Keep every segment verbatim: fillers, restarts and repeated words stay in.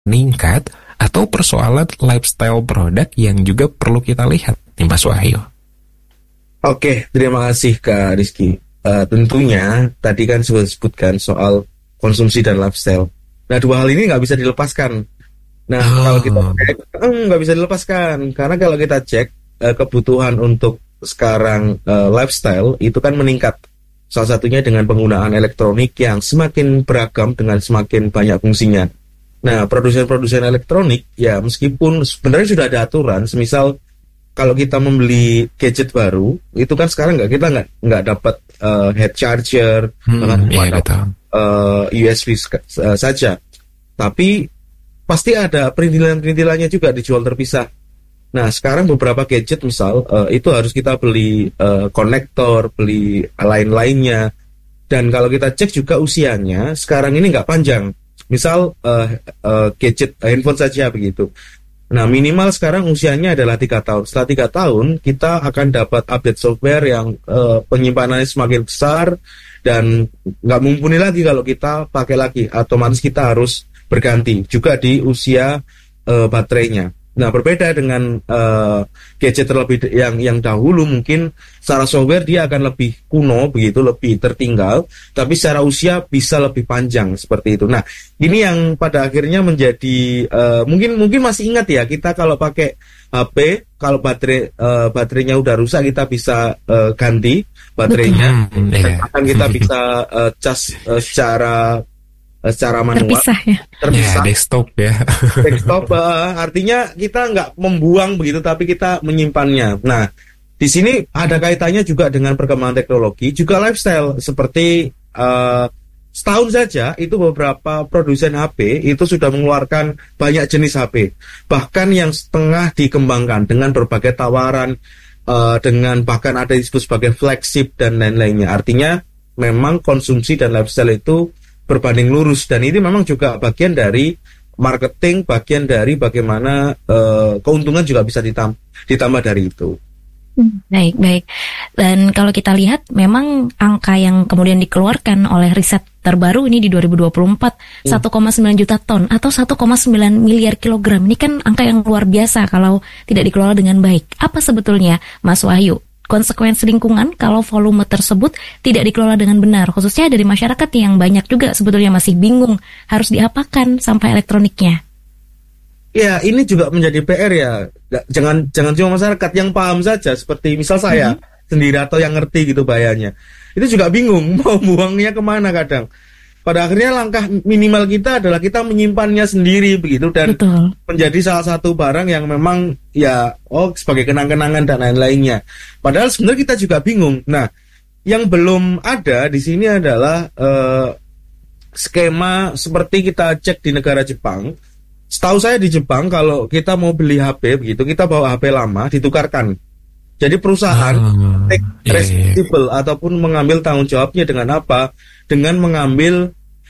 meningkat atau persoalan lifestyle produk yang juga perlu kita lihat nih Mas Wahyu? Oke, terima kasih Kak Rizky. Uh, tentunya tadi kan sudah disebutkan soal konsumsi dan lifestyle. Nah, dua hal ini nggak bisa dilepaskan. Nah, oh. kalau kita cek, nggak eh, bisa dilepaskan. Karena kalau kita cek uh, kebutuhan untuk sekarang uh, lifestyle itu kan meningkat. Salah satunya dengan penggunaan elektronik yang semakin beragam dengan semakin banyak fungsinya. Nah, produsen-produsen elektronik ya meskipun sebenarnya sudah ada aturan, semisal kalau kita membeli gadget baru, itu kan sekarang nggak kita nggak nggak dapat uh, head charger, hmm, iya, uh, U S B uh, saja, tapi pasti ada perintilan-perintilannya juga dijual terpisah. Nah, sekarang beberapa gadget misal uh, itu harus kita beli uh, konektor, beli lain-lainnya, dan kalau kita cek juga usianya sekarang ini nggak panjang. Misal uh, uh, gadget uh, handphone saja begitu. Nah, minimal sekarang usianya adalah tiga tahun. Setelah tiga tahun, kita akan dapat update software yang uh, penyimpanannya semakin besar dan nggak mumpuni lagi kalau kita pakai lagi. Otomatis kita harus berganti juga di usia uh, baterainya. Nah, berbeda dengan uh, gadget terlebih yang yang dahulu mungkin secara software dia akan lebih kuno begitu, lebih tertinggal, tapi secara usia bisa lebih panjang seperti itu. Nah, ini yang pada akhirnya menjadi uh, mungkin mungkin masih ingat ya, kita kalau pakai H P kalau baterai uh, baterainya udah rusak kita bisa uh, ganti baterainya. Betul. Dan akan kita bisa uh, cas uh, secara secara manual, terpisah ya, terpisah. Ya, desktop ya. Desktop uh, artinya kita nggak membuang begitu, tapi kita menyimpannya. Nah, di sini ada kaitannya juga dengan perkembangan teknologi, juga lifestyle. Seperti uh, setahun saja itu beberapa produsen H P itu sudah mengeluarkan banyak jenis H P, bahkan yang setengah dikembangkan dengan berbagai tawaran, uh, dengan bahkan ada disebut sebagai flagship dan lain-lainnya. Artinya memang konsumsi dan lifestyle itu berbanding lurus, dan ini memang juga bagian dari marketing, bagian dari bagaimana uh, keuntungan juga bisa ditam- ditambah dari itu. Hmm, baik, baik. Dan kalau kita lihat memang angka yang kemudian dikeluarkan oleh riset terbaru ini di dua ribu dua puluh empat hmm. satu koma sembilan juta ton atau satu koma sembilan miliar kilogram. Ini kan angka yang luar biasa kalau tidak dikelola dengan baik. Apa sebetulnya, Mas Wahyu, konsekuensi lingkungan kalau volume tersebut tidak dikelola dengan benar, khususnya dari masyarakat yang banyak juga sebetulnya masih bingung harus diapakan sampai elektroniknya? Ya, ini juga menjadi P R ya. Jangan jangan cuma masyarakat yang paham saja, seperti misal saya mm-hmm. sendiri atau yang ngerti gitu bahayanya. Itu juga bingung mau buangnya kemana kadang. Pada akhirnya langkah minimal kita adalah kita menyimpannya sendiri begitu, dan Betul. menjadi salah satu barang yang memang ya oh sebagai kenang-kenangan dan lain-lainnya. Padahal sebenarnya kita juga bingung. Nah, yang belum ada di sini adalah uh, skema seperti kita cek di negara Jepang. Setahu saya di Jepang kalau kita mau beli H P begitu, kita bawa H P lama ditukarkan. Jadi perusahaan oh, take yeah, responsible yeah. ataupun mengambil tanggung jawabnya dengan apa? Dengan mengambil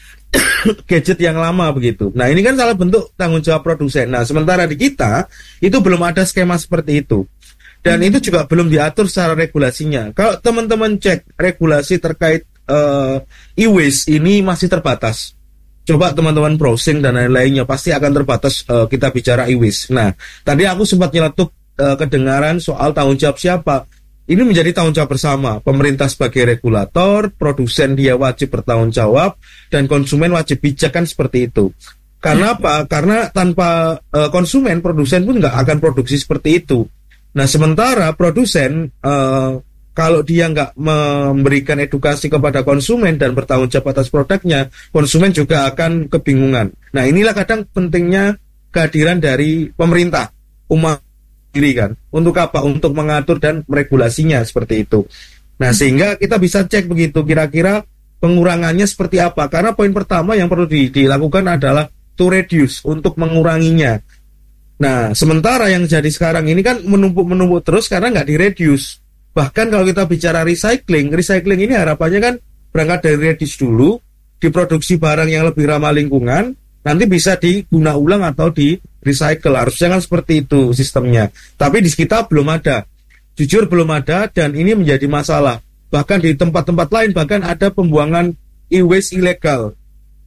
gadget yang lama begitu. Nah, ini kan salah bentuk tanggung jawab produsen. Nah, sementara di kita itu belum ada skema seperti itu. Dan hmm. itu juga belum diatur secara regulasinya. Kalau teman-teman cek regulasi terkait uh, e-waste ini masih terbatas. Coba teman-teman browsing dan lain-lainnya pasti akan terbatas uh, kita bicara e-waste. Nah, tadi aku sempat nyeletuk uh, kedengaran soal tanggung jawab siapa. Ini menjadi tanggung jawab bersama. Pemerintah sebagai regulator, produsen dia wajib bertanggung jawab, dan konsumen wajib bijak, kan seperti itu. Karena apa? Karena tanpa uh, konsumen, produsen pun nggak akan produksi seperti itu. Nah, sementara produsen uh, kalau dia nggak memberikan edukasi kepada konsumen dan bertanggung jawab atas produknya, konsumen juga akan kebingungan. Nah, inilah kadang pentingnya kehadiran dari pemerintah, umat diri kan. Untuk apa? Untuk mengatur dan meregulasinya seperti itu. Nah, sehingga kita bisa cek begitu kira-kira pengurangannya seperti apa. Karena poin pertama yang perlu di, dilakukan adalah to reduce, untuk menguranginya. Nah, sementara yang jadi sekarang ini kan menumpuk-menumpuk terus karena nggak di-reduce. Bahkan kalau kita bicara recycling, recycling ini harapannya kan berangkat dari reduce dulu, diproduksi barang yang lebih ramah lingkungan, nanti bisa diguna ulang atau di recycle. Harusnya kan seperti itu sistemnya. Tapi di kita belum ada. Jujur belum ada, dan ini menjadi masalah. Bahkan di tempat-tempat lain bahkan ada pembuangan e-waste ilegal.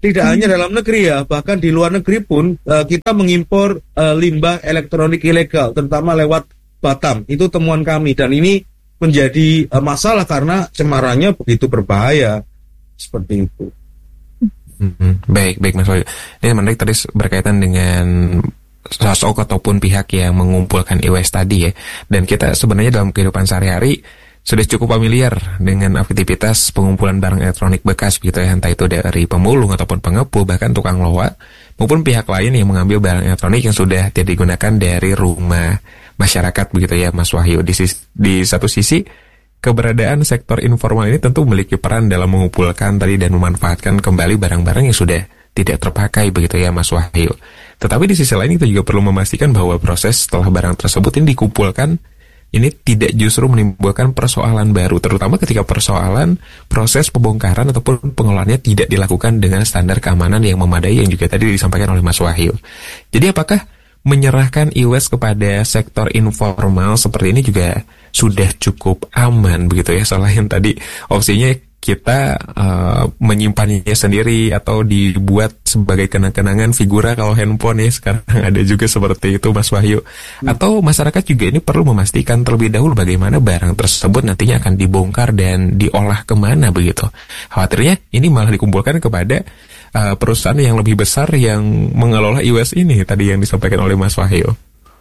tidak hmm. hanya dalam negeri ya, bahkan di luar negeri pun uh, kita mengimpor uh, limbah elektronik ilegal, terutama lewat Batam. Itu temuan kami, dan ini menjadi uh, masalah karena cemarannya begitu berbahaya. Seperti itu. Hmm, baik, baik Mas Wahyu. Ini menarik tadi berkaitan dengan sosok ataupun pihak yang mengumpulkan e-waste tadi ya. Dan kita sebenarnya dalam kehidupan sehari-hari sudah cukup familiar dengan aktivitas pengumpulan barang elektronik bekas begitu ya, entah itu dari pemulung ataupun pengepul, bahkan tukang loa, maupun pihak lain yang mengambil barang elektronik yang sudah tidak digunakan dari rumah masyarakat begitu ya Mas Wahyu. Di, di satu sisi, keberadaan sektor informal ini tentu memiliki peran dalam mengumpulkan tadi dan memanfaatkan kembali barang-barang yang sudah tidak terpakai begitu ya Mas Wahyu. Tetapi di sisi lain kita juga perlu memastikan bahwa proses setelah barang tersebut ini dikumpulkan ini tidak justru menimbulkan persoalan baru, terutama ketika persoalan proses pembongkaran ataupun pengelolaannya tidak dilakukan dengan standar keamanan yang memadai yang juga tadi disampaikan oleh Mas Wahyu. Jadi apakah menyerahkan e-waste kepada sektor informal seperti ini juga sudah cukup aman begitu ya? Selain tadi opsinya kita uh, menyimpannya sendiri atau dibuat sebagai kenang-kenangan figura kalau handphone ya sekarang ada juga seperti itu Mas Wahyu. Hmm. Atau masyarakat juga ini perlu memastikan terlebih dahulu bagaimana barang tersebut nantinya akan dibongkar dan diolah kemana begitu. Khawatirnya ini malah dikumpulkan kepada uh, perusahaan yang lebih besar yang mengelola e-waste ini tadi yang disampaikan oleh Mas Wahyu.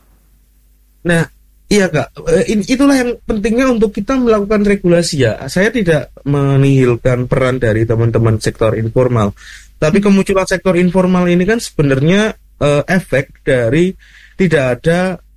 Nah, iya Kak, itulah yang pentingnya untuk kita melakukan regulasi ya. Saya tidak menihilkan peran dari teman-teman sektor informal, tapi kemunculan sektor informal ini kan sebenarnya uh, efek dari tidak ada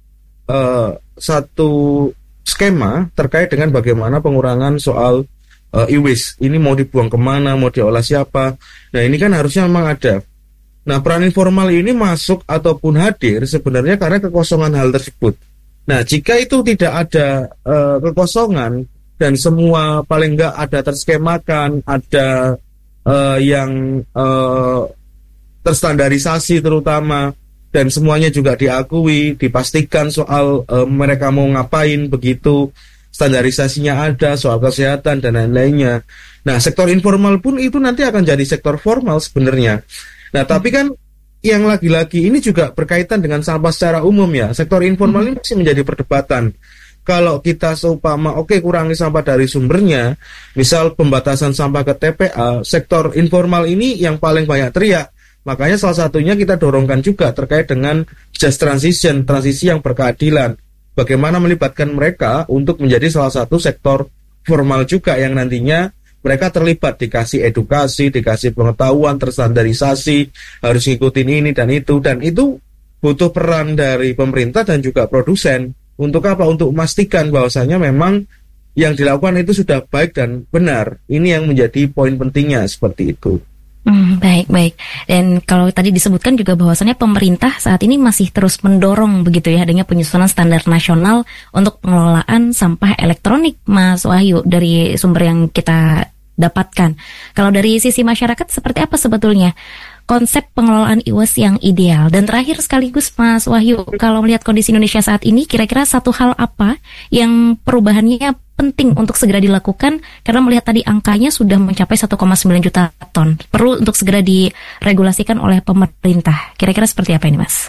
uh, satu skema terkait dengan bagaimana pengurangan soal uh, e-waste. Ini mau dibuang kemana, mau diolah siapa. Nah ini kan harusnya memang ada. Nah peran informal ini masuk ataupun hadir sebenarnya karena kekosongan hal tersebut. Nah, jika itu tidak ada uh, kekosongan dan semua paling enggak ada terskemakan, ada uh, yang uh, terstandarisasi terutama, dan semuanya juga diakui, dipastikan soal uh, mereka mau ngapain begitu, standarisasinya ada, soal kesehatan dan lain-lainnya. Nah, sektor informal pun itu nanti akan jadi sektor formal sebenarnya. Nah, tapi kan yang lagi-lagi ini juga berkaitan dengan sampah secara umum ya. Sektor informal hmm. ini masih menjadi perdebatan. Kalau kita seumpama oke okay, kurangi sampah dari sumbernya, misal pembatasan sampah ke T P A, sektor informal ini yang paling banyak teriak. Makanya salah satunya kita dorongkan juga terkait dengan just transition, transisi yang berkeadilan. Bagaimana melibatkan mereka untuk menjadi salah satu sektor formal juga yang nantinya mereka terlibat, dikasih edukasi, dikasih pengetahuan, terstandarisasi, harus ngikutin ini dan itu. Dan itu butuh peran dari pemerintah dan juga produsen. Untuk apa? Untuk memastikan bahwasanya memang yang dilakukan itu sudah baik dan benar. Ini yang menjadi poin pentingnya seperti itu. Hmm, baik, baik. Dan kalau tadi disebutkan juga bahwasannya pemerintah saat ini masih terus mendorong begitu ya adanya penyusunan standar nasional untuk pengelolaan sampah elektronik, Mas Wahyu, dari sumber yang kita dapatkan. Kalau dari sisi masyarakat seperti apa sebetulnya konsep pengelolaan e-waste yang ideal? Dan terakhir sekaligus Mas Wahyu, kalau melihat kondisi Indonesia saat ini, kira-kira satu hal apa yang perubahannya penting untuk segera dilakukan? Karena melihat tadi angkanya sudah mencapai satu koma sembilan juta ton. Perlu untuk segera diregulasikan oleh pemerintah. Kira-kira seperti apa ini, Mas?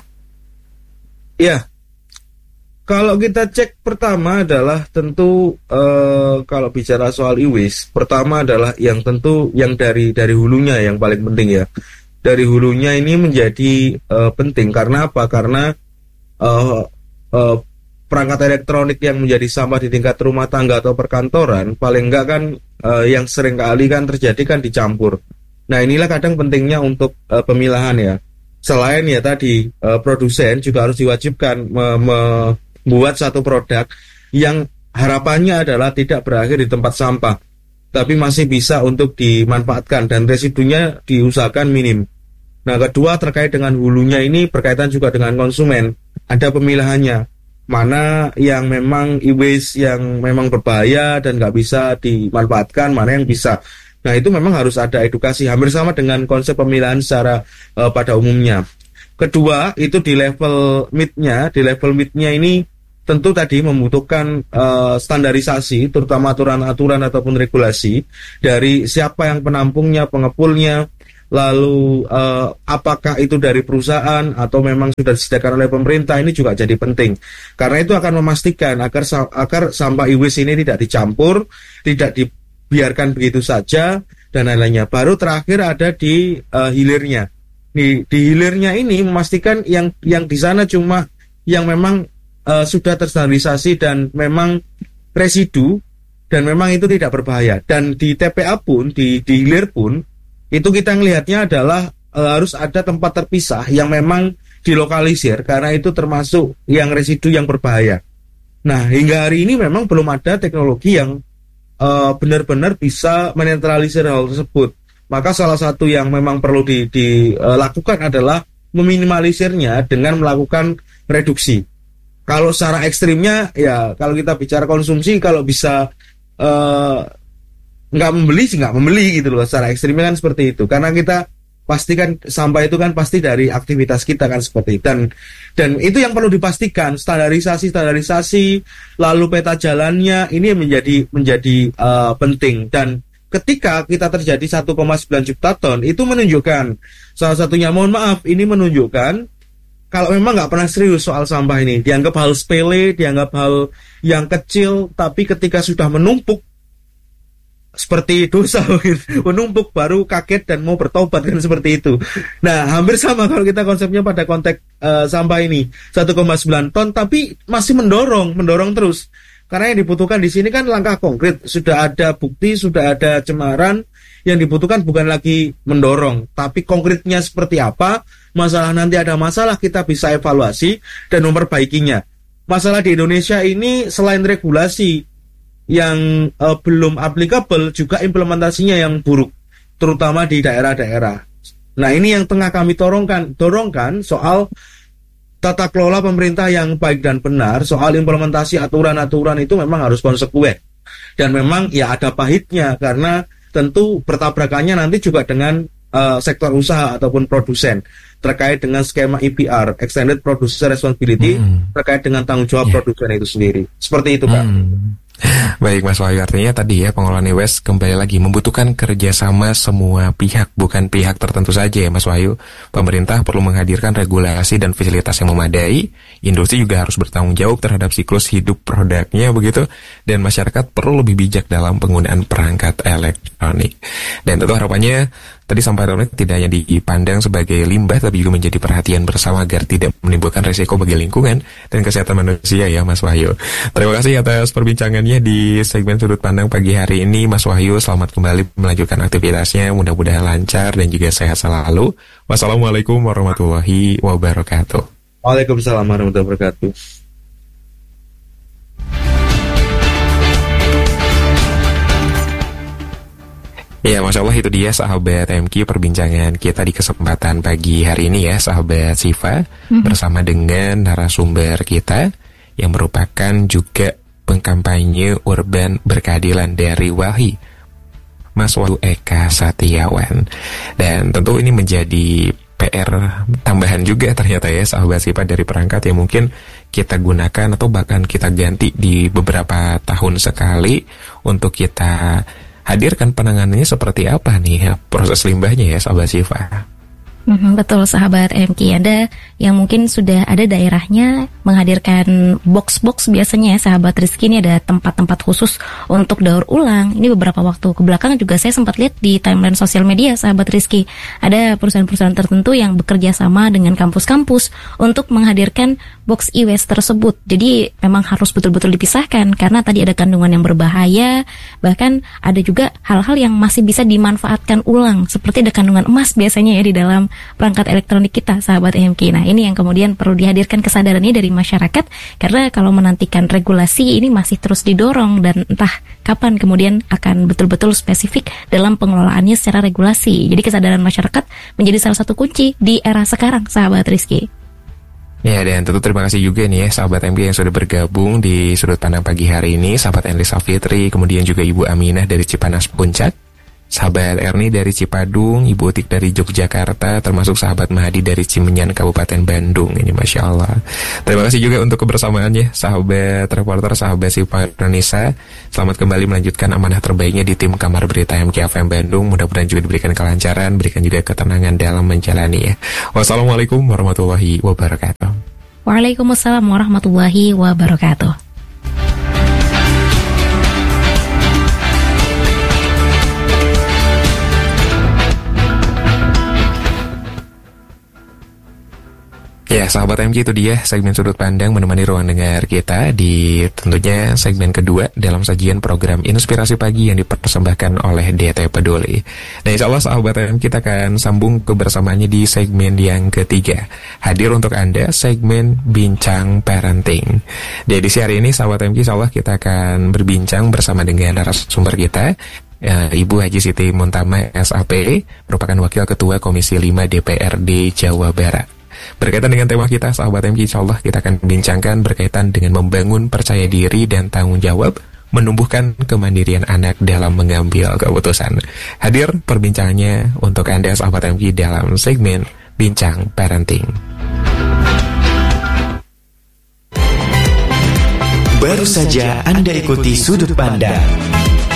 Ya, kalau kita cek pertama adalah tentu uh, kalau bicara soal e-waste, pertama adalah yang tentu yang dari dari hulunya yang paling penting ya. Dari hulunya ini menjadi uh, penting karena apa? Karena uh, uh, perangkat elektronik yang menjadi sampah di tingkat rumah tangga atau perkantoran paling enggak kan uh, yang sering kali kan terjadi kan dicampur. Nah inilah kadang pentingnya untuk uh, pemilahan ya. Selain ya tadi uh, produsen juga harus diwajibkan me- me- buat satu produk yang harapannya adalah tidak berakhir di tempat sampah, tapi masih bisa untuk dimanfaatkan dan residunya diusahakan minim. Nah, kedua terkait dengan hulunya ini berkaitan juga dengan konsumen. Ada pemilahannya, mana yang memang e-waste yang memang berbahaya dan nggak bisa dimanfaatkan, mana yang bisa. Nah, itu memang harus ada edukasi, hampir sama dengan konsep pemilahan secara uh, pada umumnya. Kedua, itu di level mid-nya, di level mid-nya ini tentu tadi membutuhkan uh, standarisasi, terutama aturan-aturan ataupun regulasi dari siapa yang penampungnya, pengepulnya, lalu uh, apakah itu dari perusahaan atau memang sudah disediakan oleh pemerintah, ini juga jadi penting. Karena itu akan memastikan agar agar sampah e-waste ini tidak dicampur, tidak dibiarkan begitu saja dan lain-lainnya. Baru terakhir ada di uh, hilirnya. Di, di hilirnya ini memastikan yang yang di sana cuma yang memang uh, sudah terstandarisasi dan memang residu dan memang itu tidak berbahaya. Dan di T P A pun, di, di hilir pun, itu kita melihatnya adalah e, harus ada tempat terpisah yang memang dilokalisir karena itu termasuk yang residu yang berbahaya. Nah, hingga hari ini memang belum ada teknologi yang e, benar-benar bisa menetralisir hal tersebut. Maka salah satu yang memang perlu di, dilakukan adalah meminimalisirnya dengan melakukan reduksi. Kalau secara ekstrimnya, ya kalau kita bicara konsumsi, kalau bisa e, nggak membeli sih nggak membeli gitu loh, secara ekstrimnya kan seperti itu, karena kita pastikan sampah itu kan pasti dari aktivitas kita kan seperti itu. dan dan itu yang perlu dipastikan, standarisasi standarisasi lalu peta jalannya ini menjadi menjadi uh, penting. Dan ketika kita terjadi satu koma sembilan juta ton itu menunjukkan salah satunya, mohon maaf, ini menunjukkan kalau memang nggak pernah serius soal sampah ini, dianggap hal sepele, dianggap hal yang kecil, tapi ketika sudah menumpuk seperti dosa, menumpuk baru kaget dan mau bertobat kan seperti itu. Nah, hampir sama kalau kita konsepnya pada konteks uh, sampah ini satu koma sembilan ton, tapi masih mendorong, mendorong terus. Karena yang dibutuhkan di sini kan langkah konkret, sudah ada bukti, sudah ada cemaran. Yang dibutuhkan bukan lagi mendorong, tapi konkretnya seperti apa. Masalah nanti ada masalah kita bisa evaluasi dan memperbaikinya. Masalah di Indonesia ini selain regulasi yang uh, belum applicable, juga implementasinya yang buruk, terutama di daerah-daerah. Nah, ini yang tengah kami dorongkan, dorongkan soal tata kelola pemerintah yang baik dan benar, soal implementasi aturan-aturan itu memang harus konsekuen. Dan memang ya ada pahitnya, karena tentu bertabrakannya nanti juga dengan uh, sektor usaha ataupun produsen, terkait dengan skema E P R, Extended Producer Responsibility, hmm. terkait dengan tanggung jawab yeah. produsen itu sendiri. Seperti itu, Pak. Hmm. Baik Mas Wahyu, artinya tadi ya pengelolaan e-waste kembali lagi membutuhkan kerjasama semua pihak, bukan pihak tertentu saja ya Mas Wahyu. Pemerintah perlu menghadirkan regulasi dan fasilitas yang memadai, industri juga harus bertanggung jawab terhadap siklus hidup produknya begitu, dan masyarakat perlu lebih bijak dalam penggunaan perangkat elektronik. Dan tentu harapannya tadi sampah elektronik tidak hanya dipandang sebagai limbah, tapi juga menjadi perhatian bersama agar tidak menimbulkan resiko bagi lingkungan dan kesehatan manusia ya Mas Wahyu. Terima kasih atas perbincangannya di segmen Sudut Pandang pagi hari ini Mas Wahyu. Selamat kembali melanjutkan aktivitasnya, mudah-mudahan lancar dan juga sehat selalu. Wassalamualaikum warahmatullahi wabarakatuh. Waalaikumsalam warahmatullahi wabarakatuh. Ya, Masya Allah, itu dia sahabat M Q perbincangan kita di kesempatan pagi hari ini ya, sahabat Siva, mm-hmm. bersama dengan narasumber kita yang merupakan juga pengkampanye urban berkeadilan dari Walhi, Mas Wahyu Eka Setiawan. Dan tentu ini menjadi P R tambahan juga ternyata ya sahabat Siva, dari perangkat yang mungkin kita gunakan atau bahkan kita ganti di beberapa tahun sekali untuk kita hadirkan penanganannya seperti apa nih ya, proses limbahnya ya sahabat Siva. Hmm, betul sahabat M K, ada yang mungkin sudah ada daerahnya menghadirkan box-box biasanya ya sahabat Rizky, ini ada tempat-tempat khusus untuk daur ulang. Ini beberapa waktu kebelakang juga saya sempat lihat di timeline sosial media sahabat Rizky, ada perusahaan-perusahaan tertentu yang bekerja sama dengan kampus-kampus untuk menghadirkan box e-waste tersebut. Jadi memang harus betul-betul dipisahkan karena tadi ada kandungan yang berbahaya, bahkan ada juga hal-hal yang masih bisa dimanfaatkan ulang, seperti ada kandungan emas biasanya ya di dalam perangkat elektronik kita sahabat M K. Nah, ini yang kemudian perlu dihadirkan kesadaran ini dari masyarakat, karena kalau menantikan regulasi ini masih terus didorong dan entah kapan kemudian akan betul-betul spesifik dalam pengelolaannya secara regulasi. Jadi kesadaran masyarakat menjadi salah satu kunci di era sekarang sahabat Rizky. Ya, dan tentu terima kasih juga nih ya sahabat M K yang sudah bergabung di Sudut Pandang pagi hari ini, sahabat Enlisa Fitri, kemudian juga Ibu Aminah dari Cipanas Puncak, sahabat Erni dari Cipadung, Ibu Utik dari Yogyakarta, termasuk sahabat Mahadi dari Cimenyan, Kabupaten Bandung. Ini Masya Allah. Terima kasih juga untuk kebersamaannya, sahabat reporter, sahabat Sipa Indonesia. Selamat kembali melanjutkan amanah terbaiknya di tim Kamar Berita M K F M Bandung. Mudah-mudahan juga diberikan kelancaran, berikan juga ketenangan dalam menjalani ya. Wassalamualaikum warahmatullahi wabarakatuh. Waalaikumsalam warahmatullahi wabarakatuh. Ya, sahabat M K, itu dia segmen Sudut Pandang menemani ruang dengar kita di tentunya segmen kedua dalam sajian program Inspirasi Pagi yang dipersembahkan oleh D T Peduli. Nah, insya Allah sahabat M K, kita akan sambung kebersamaannya di segmen yang ketiga. Hadir untuk Anda segmen Bincang Parenting. Di edisi hari ini sahabat M K, insya Allah kita akan berbincang bersama dengan narasumber kita, Ibu Haji Siti Muntama S A P, merupakan Wakil Ketua Komisi lima D P R D Jawa Barat. Berkaitan dengan tema kita, sahabat M K, insya Allah kita akan bincangkan berkaitan dengan membangun percaya diri dan tanggung jawab, menumbuhkan kemandirian anak dalam mengambil keputusan. Hadir perbincangannya untuk Anda, sahabat M K, dalam segmen Bincang Parenting. Baru saja Anda ikuti Sudut Pandang